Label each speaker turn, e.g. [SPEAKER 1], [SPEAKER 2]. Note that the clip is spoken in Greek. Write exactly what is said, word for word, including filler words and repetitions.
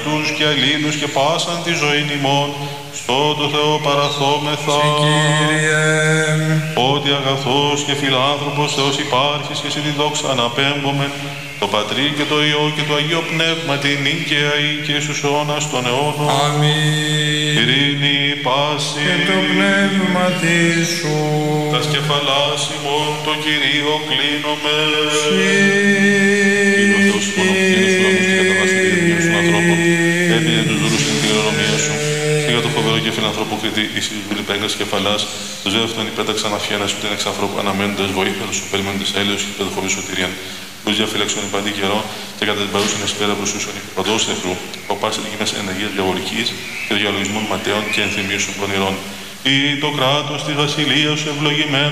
[SPEAKER 1] αγαθούς και αλλήλους και πάσαν τη ζωήν ημών, στο το Θεό παραθόμεθα. Ότι αγαθός και φιλάνθρωπος Θεός υπάρχεις και εσύ τη δόξα αναπέμπομεν, το Πατρί και το Υιό και το Αγίο Πνεύμα την νίκαια ή και στους αιώνας των αιώνων.
[SPEAKER 2] Αμήν.
[SPEAKER 1] Ειρήνη πάση
[SPEAKER 2] Και το πνεύμα σου.
[SPEAKER 1] τα σκεφαλάς ημών το Κυρίο κλείνομαι.
[SPEAKER 2] Συ.
[SPEAKER 1] Έπειε τους δούλους στην κληρονομία σου. Και για το φοβερό και φιλανθρώπο κριτή, εις της βουλιπέγκας κεφαλάς, τους δεύτερον υπέταξαν αφιένας ούτε εξ ανθρώπου αναμένοντας βοήθεια του σου περιμένοντες έλεος και παιδοχωρή σωτηρίαν. Τους διαφυλάξουν παντή καιρό και κατά την παρούσαν εσπέρα προσούσαν παντός εχθρού, ο πάση δικής ενεργείας διαβολικής και διαλογισμών ματέων και ενθυμίων πονηρών. Ή το κράτος της βασιλείας σου ευλογημένο.